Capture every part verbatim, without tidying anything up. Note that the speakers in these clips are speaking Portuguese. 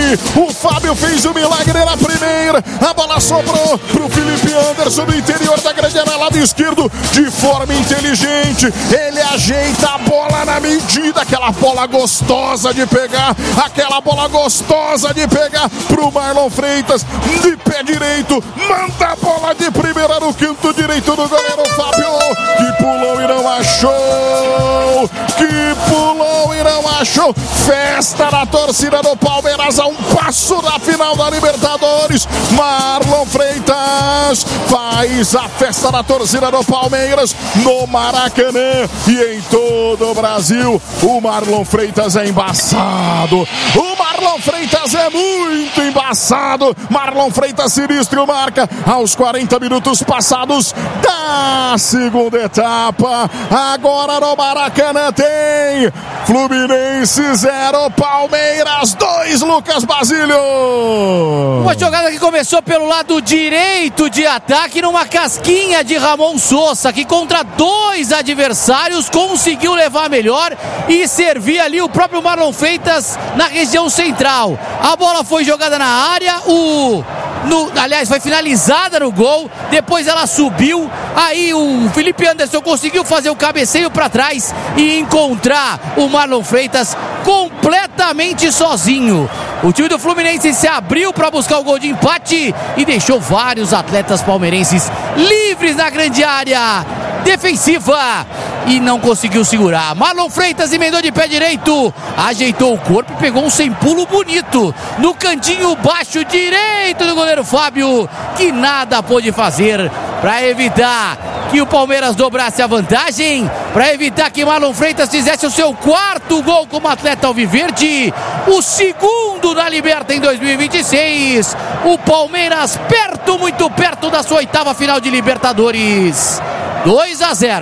O Fábio fez o milagre na primeira. A bola sobrou pro Felipe Anderson no interior da grande área, lado esquerdo, de forma inteligente. Ele ajeita a bola na medida, aquela bola gostosa de pegar, aquela bola gostosa de pegar pro Marlon Freitas, de pé direito, manda a bola de primeira no canto direito do goleiro Fábio, que pulou e não achou, que pulou e não achou. Festa na torcida do Palmeiras a um passo da final da Libertadores. Marlon Freitas faz a festa na torcida do Palmeiras no Maracanã e em todo o Brasil. O Marlon Freitas é embaçado. O Marlon Freitas é muito embaçado. Marlon Freitas sinistro marca aos quarenta minutos passados da segunda etapa. Agora no Maracanã tem Fluminense zero, Palmeiras dois, Lucas Basílio. Uma jogada que começou pelo lado direito de ataque, numa casquinha de Ramon Sosa, que contra dois adversários conseguiu levar melhor e servir ali o próprio Marlon Freitas na região central. A bola foi jogada na área, o No, aliás, foi finalizada no gol, depois ela subiu, aí o Felipe Anderson conseguiu fazer o cabeceio para trás e encontrar o Marlon Freitas completamente sozinho. O time do Fluminense se abriu para buscar o gol de empate e deixou vários atletas palmeirenses livres na grande área defensiva e não conseguiu segurar. Marlon Freitas emendou de pé direito, ajeitou o corpo e pegou um sem pulo bonito no cantinho baixo direito do goleiro Fábio, que nada pôde fazer para evitar que o Palmeiras dobrasse a vantagem, para evitar que Marlon Freitas fizesse o seu quarto gol como atleta alviverde, o segundo na Liberta em dois mil e vinte e seis. O Palmeiras perto, muito perto da sua oitava final de Libertadores. dois a zero.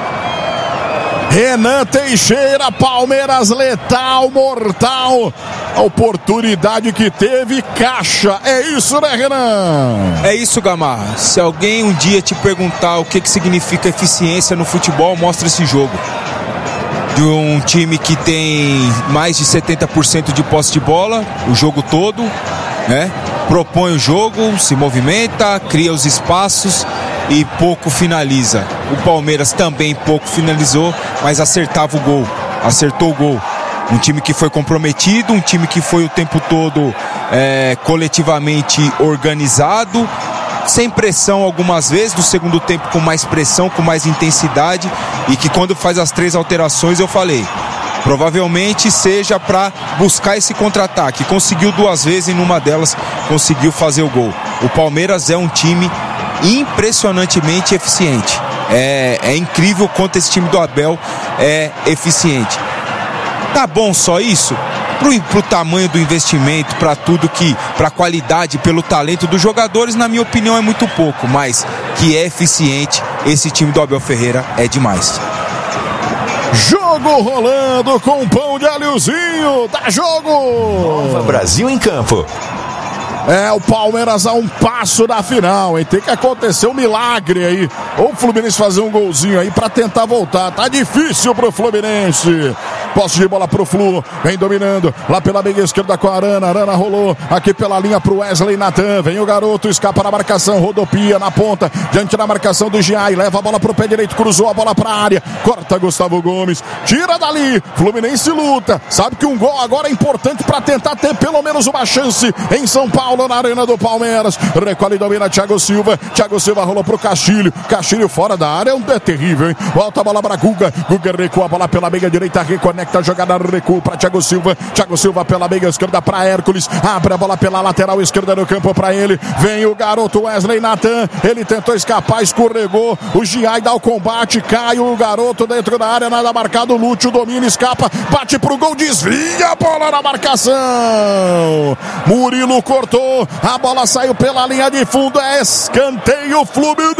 Renan Teixeira, Palmeiras letal, mortal. A oportunidade que teve, caixa. É isso, né, Renan? É isso, Gamarra. Se alguém um dia te perguntar o que, que significa eficiência no futebol, mostra esse jogo. De um time que tem mais de setenta por cento de posse de bola, o jogo todo, né? Propõe o jogo, se movimenta, cria os espaços e pouco finaliza. O Palmeiras também pouco finalizou, mas acertava o gol, acertou o gol. Um time que foi comprometido, um time que foi o tempo todo é, coletivamente organizado, sem pressão algumas vezes, no segundo tempo com mais pressão, com mais intensidade, e que quando faz as três alterações, eu falei, provavelmente seja para buscar esse contra-ataque. Conseguiu duas vezes e numa delas conseguiu fazer o gol. O Palmeiras é um time impressionantemente eficiente. É, é incrível quanto esse time do Abel é eficiente. Tá bom só isso? Pro, pro tamanho do investimento, para tudo que, pra qualidade, pelo talento dos jogadores, na minha opinião é muito pouco, mas que é eficiente, esse time do Abel Ferreira é demais. Jogo rolando com pão de alhozinho, dá jogo! Nova Brasil em campo. É, o Palmeiras a um passo da final, hein? Tem que acontecer um milagre aí. Ou o Fluminense fazer um golzinho aí pra tentar voltar. Tá difícil pro Fluminense. Posse de bola pro Flu, vem dominando lá pela meia esquerda com a Arana. Arana rolou aqui pela linha pro Wesley Natan. Vem o garoto, escapa na marcação, rodopia na ponta, diante da marcação do Giai. Leva a bola pro pé direito, cruzou a bola pra área. Corta Gustavo Gomes, tira dali. Fluminense luta. Sabe que um gol agora é importante pra tentar ter pelo menos uma chance em São Paulo, na Arena do Palmeiras. Recolhe e domina Thiago Silva. Thiago Silva rolou pro Castilho. Castilho fora da área, é terrível, hein? Volta a bola pra Guga. Guga recua a bola pela meia direita, reconecta a jogada, recuo para Thiago Silva. Thiago Silva pela meia esquerda para Hércules. Abre a bola pela lateral esquerda no campo para ele. Vem o garoto Wesley Natan. Ele tentou escapar, escorregou. O Giai dá o combate, cai o garoto dentro da área, nada marcado. Lúcio domina, escapa, bate pro gol, desvia a bola na marcação. Murilo cortou, a bola saiu pela linha de fundo, é escanteio Fluminense.